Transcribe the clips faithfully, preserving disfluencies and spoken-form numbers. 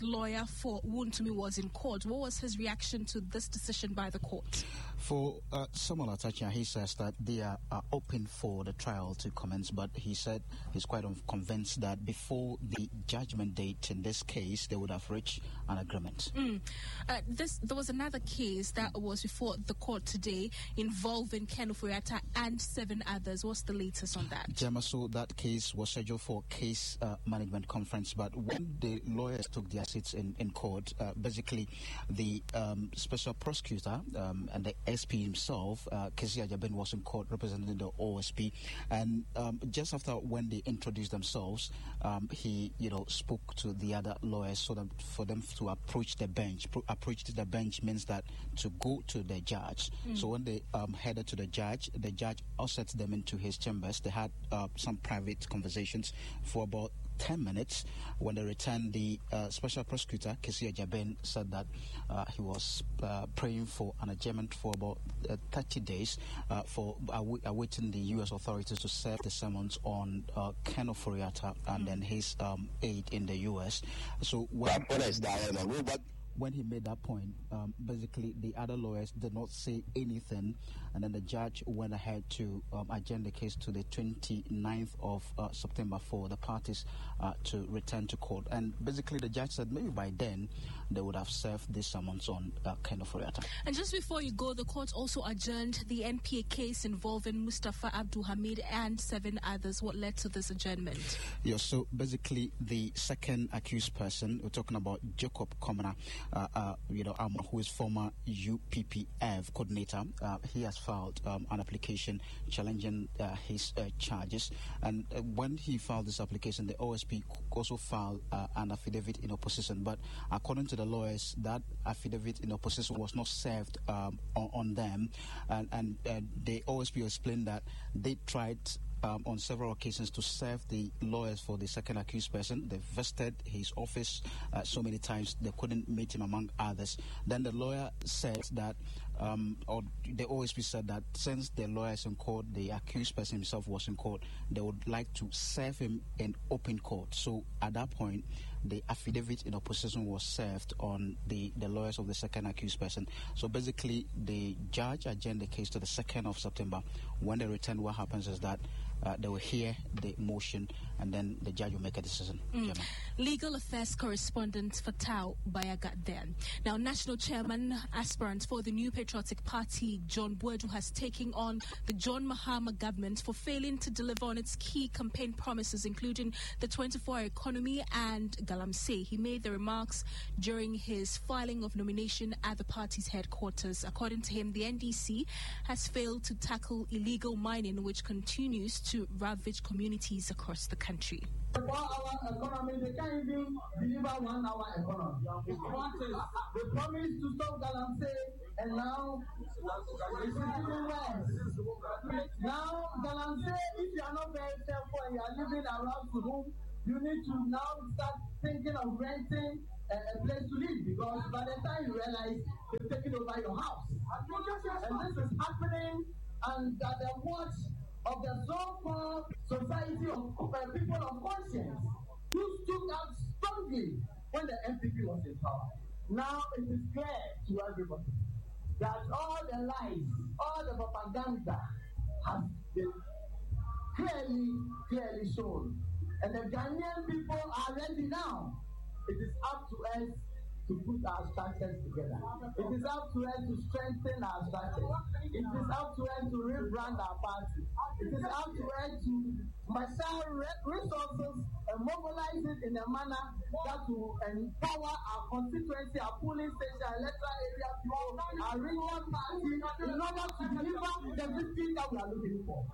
lawyer for Wontumi was in court. What was his reaction to this decision by the court? For uh, Samuel Atachia, he says that they are, are open for the trial to commence, but he said he's quite convinced that before the judgment date in this case, they would have reached an agreement. Mm. Uh, this there was another case that was before the court today involving Ken Ofori-Atta and seven others. What's the latest on that? Gemma, so that case was scheduled for a case uh, management conference, but when the lawyers took their seats in, in court, uh, basically the um, special prosecutor um, and the S P himself, uh, Kesi Ajaben, was in court representing the O S P, and um, just after when they introduced themselves, um, he, you know, spoke to the other lawyers so that for them to approach the bench. Pro- approach to the bench means that to go to the judge. Mm. So when they um, headed to the judge, the judge ushered them into his chambers. They had uh, some private conversations for about ten minutes. When they returned, the uh, special prosecutor, Kesi Ajaben, said that uh, he was uh, praying for an adjournment for about uh, thirty days uh, for aw- awaiting the U S authorities to serve the summons on uh, Ken Ofori-Atta and mm. then his um, aide in the U S. So when, when he made that point, um, basically the other lawyers did not say anything, and then the judge went ahead to um, adjourn the case to the twenty-ninth of uh, September for the parties uh, to return to court. And basically the judge said maybe by then they would have served this summons on uh, Ken Ofori-Atta. And just before you go, the court also adjourned the N P A case involving Mustafa Abdul Hamid and seven others. What led to this adjournment? Yeah, so basically the second accused person, we're talking about Jacob Komana, Uh, uh, you know, um, who is former U P P F coordinator. Uh, he has filed um, an application challenging uh, his uh, charges. And uh, when he filed this application, the O S P also filed uh, an affidavit in opposition. But according to the lawyers, that affidavit in opposition was not served um, on, on them. And, and uh, the O S P explained that they tried Um, on several occasions to serve the lawyers for the second accused person. They visited his office uh, so many times they couldn't meet him, among others. Then the lawyer said that, um, or the O S P said that since the lawyer is in court, the accused person himself was in court, they would like to serve him in open court. So at that point, the affidavit in opposition was served on the, the lawyers of the second accused person. So basically, the judge adjourned the case to the second of September. When they return, what happens is that Uh, they will hear the motion and then the judge will make a decision. Mm. Legal Affairs correspondent Fatau Bayagat then. Now, National Chairman aspirant for the New Patriotic Party, John Boadu, has taken on the John Mahama government for failing to deliver on its key campaign promises, including the twenty-four hour economy and Galamsey. He made the remarks during his filing of nomination at the party's headquarters. According to him, the N D C has failed to tackle illegal mining, which continues to to ravage communities across the country. For our economy, they can't even deliver one hour economy. They promised to stop Galamsey, and now it's even worse. Now, Galamsey, if you are not very careful and you are living around to whom, you need to now start thinking of renting a, a place to live, because by the time you realize they've taken over your house. And this is happening, and at the watch of the so-called society of uh, people of conscience who stood out strongly when the N P P was in power. Now it is clear to everybody that all the lies, all the propaganda has been clearly, clearly shown. And the Ghanaian people are ready now. It is up to us to put our structures together. It is up to us to strengthen our structures. It is up to us to rebrand our party. It is up to us to marshal resources and mobilize it in a manner that will empower our constituency, our polling station, our electoral area people, our regional party, in order to deliver the victory that we are looking for.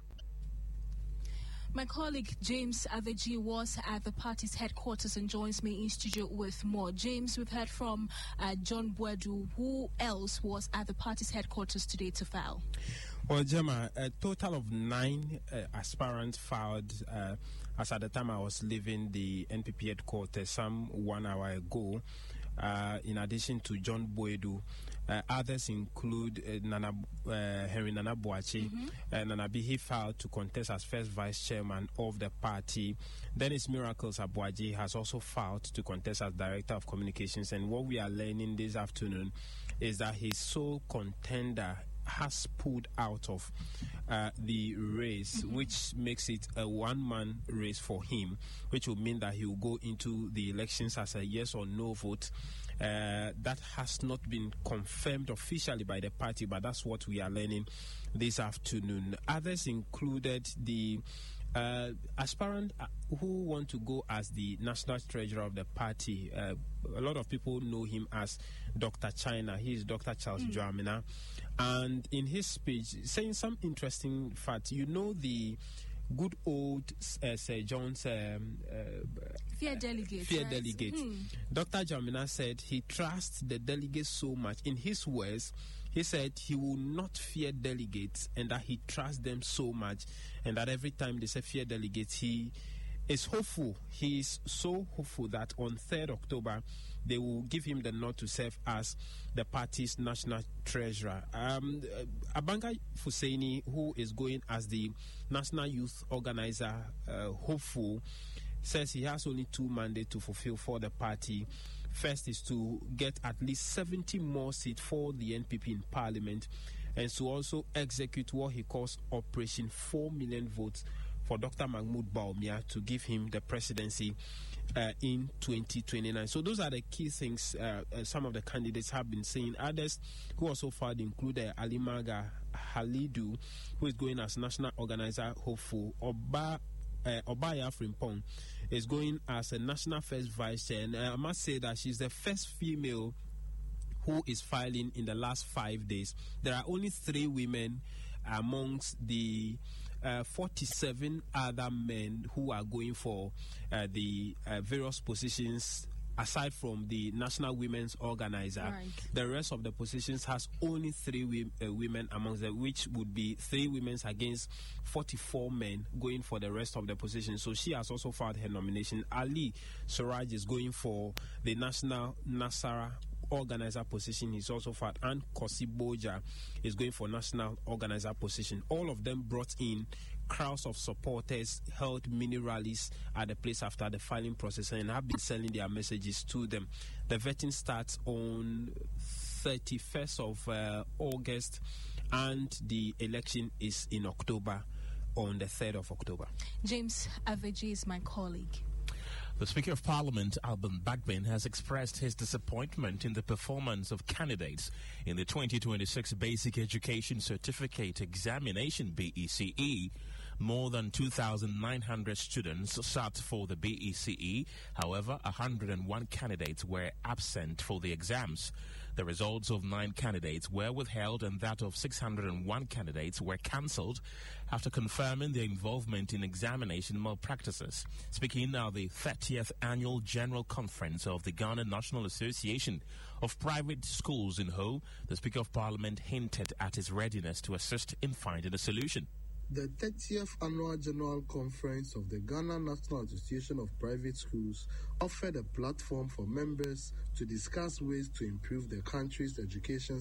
My colleague James Aveji was at the party's headquarters and joins me in studio with more. James, we've heard from uh, John Boadu. Who else was at the party's headquarters today to file? Well, Gemma, a total of nine uh, aspirants filed uh, as at the time I was leaving the N P P headquarters some one hour ago. uh, in addition to John Boadu. Uh, others include uh, Nana, uh, Henry Nana Boakye, mm-hmm. uh, Nana Bihi filed to contest as first vice chairman of the party. Dennis Miracles Abuaji has also filed to contest as director of communications. And what we are learning this afternoon is that his sole contender has pulled out of uh, the race, mm-hmm. which makes it a one-man race for him, which will mean that he will go into the elections as a yes or no vote. Uh, that has not been confirmed officially by the party, but that's what we are learning this afternoon. Others included the uh, aspirant who want to go as the national treasurer of the party. Uh, a lot of people know him as Doctor China. He is Doctor Charles mm. Dramina. And in his speech, saying some interesting facts, you know the good old uh, Sir John's um, uh, fear delegate. Fear right? delegate. Mm. Doctor Dramina said he trusts the delegates so much. In his words, he said he will not fear delegates and that he trusts them so much, and that every time they say fear delegates, he is hopeful. He is so hopeful that on third October, they will give him the nod to serve as the party's national treasurer. Um, uh, Abanga Fuseini, who is going as the national youth organizer, uh, hopeful, says he has only two mandates to fulfill for the party. First is to get at least seventy more seats for the N P P in parliament, and to also execute what he calls Operation four million votes for Doctor Mahmoud Bawumia to give him the presidency uh, in twenty twenty-nine. So those are the key things uh, uh, some of the candidates have been saying. Others who also filed include uh, Ali Maga Halidu, who is going as national organizer hopeful. Oba uh, Obaya Frimpong is going as a national first vice chair. And uh, I must say that she's the first female who is filing in the last five days. There are only three women amongst the uh, forty-seven other men who are going for uh, the uh, various positions. Aside from the National Women's Organizer, right. The rest of the positions has only three we, uh, women amongst them, which would be three women against forty-four men going for the rest of the positions. So she has also filed her nomination. Ali Suraj is going for the National Nasara Organizer position. He's also filed, and Kosi Boja is going for National Organizer position. All of them brought in crowds of supporters, held mini rallies at the place after the filing process, and have been selling their messages to them. The vetting starts on thirty-first of uh, August, and the election is in October, on the third of October. James Aveji is my colleague. The Speaker of Parliament, Alban Bagbin, has expressed his disappointment in the performance of candidates in the twenty twenty-six Basic Education Certificate Examination, B E C E. More than two thousand nine hundred students sat for the B E C E. However, one hundred one candidates were absent for the exams. The results of nine candidates were withheld, and that of six hundred one candidates were cancelled after confirming their involvement in examination malpractices. Speaking at the thirtieth Annual General Conference of the Ghana National Association of Private Schools in Ho, the Speaker of Parliament hinted at his readiness to assist in finding a solution. The thirtieth Annual General Conference of the Ghana National Association of Private Schools offered a platform for members to discuss ways to improve the country's education